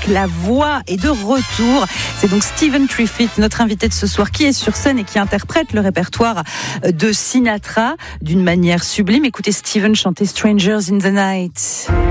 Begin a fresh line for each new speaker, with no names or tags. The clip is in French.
musique, la voix est de retour. C'est donc Stephen Triffitt, notre invité de ce soir, qui est sur scène et qui interprète le répertoire de Sinatra d'une manière sublime. Écoutez Stephen chanter Strangers in the Night.